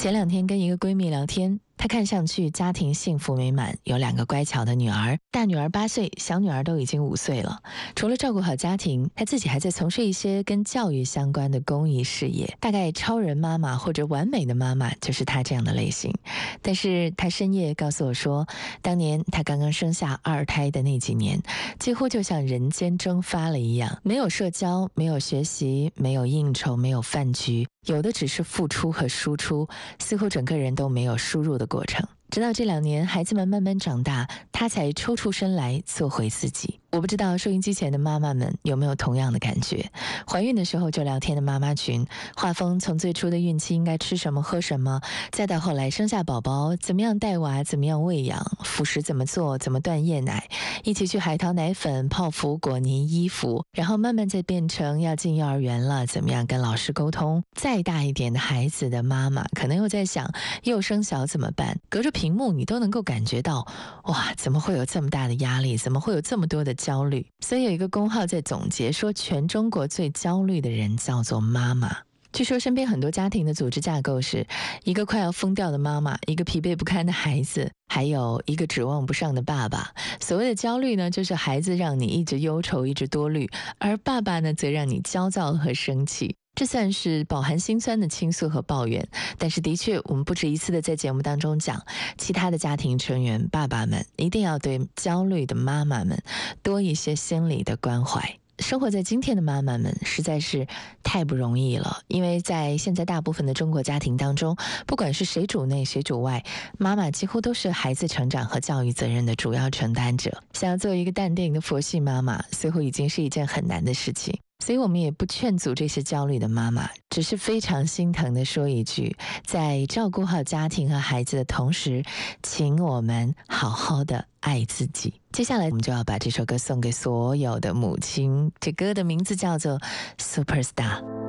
前2天跟一个闺蜜聊天，她看上去家庭幸福美满，有2个乖巧的女儿，大女儿8岁，小女儿都已经5岁了。除了照顾好家庭，她自己还在从事一些跟教育相关的公益事业。大概超人妈妈或者完美的妈妈就是她这样的类型。但是她深夜告诉我说，当年她刚刚生下2胎的那几年，几乎就像人间蒸发了一样，没有社交，没有学习，没有应酬，没有饭局，有的只是付出和输出，似乎整个人都没有输入的过程。直到这2年孩子们慢慢长大，她才抽出身来做回自己。我不知道收音机前的妈妈们有没有同样的感觉。怀孕的时候就聊天的妈妈群，画风从最初的孕期应该吃什么喝什么，再到后来生下宝宝怎么样带娃，怎么样喂养，辅食怎么做，怎么断夜奶，一起去海淘奶粉、泡芙、果泥、衣服，然后慢慢再变成要进幼儿园了，怎么样跟老师沟通。再大一点的孩子的妈妈可能又在想幼升小怎么办，隔着屏幕你都能够感觉到，哇，怎么会有这么大的压力，怎么会有这么多的焦虑。所以有一个公号在总结说，全中国最焦虑的人叫做妈妈。据说身边很多家庭的组织架构是一个快要疯掉的妈妈，一个疲惫不堪的孩子，还有一个指望不上的爸爸。所谓的焦虑呢，就是孩子让你一直忧愁，一直多虑，而爸爸呢，则让你焦躁和生气。这算是饱含心酸的倾诉和抱怨，但是的确我们不止一次的在节目当中讲，其他的家庭成员爸爸们一定要对焦虑的妈妈们多一些心理的关怀。生活在今天的妈妈们实在是太不容易了，因为在现在大部分的中国家庭当中，不管是谁主内谁主外，妈妈几乎都是孩子成长和教育责任的主要承担者。想要做一个淡定的佛系妈妈，似乎已经是一件很难的事情。所以我们也不劝阻这些焦虑的妈妈，只是非常心疼地说一句，在照顾好家庭和孩子的同时，请我们好好的爱自己。接下来我们就要把这首歌送给所有的母亲，这歌的名字叫做 Superstar。